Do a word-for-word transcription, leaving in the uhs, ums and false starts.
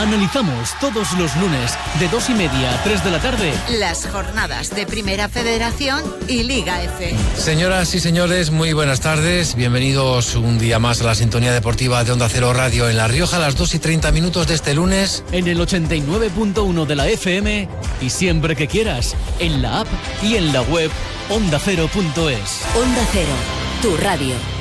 Analizamos todos los lunes de dos y media a tres de la tarde las jornadas de Primera Federación y Liga F. Señoras y señores, muy buenas tardes. Bienvenidos un día más a la sintonía deportiva de Onda Cero Radio en La Rioja a las dos y treinta minutos de este lunes. En el ochenta y nueve punto uno de la F M y siempre que quieras, en la app y en la web onda cero punto es. Onda Cero, tu radio.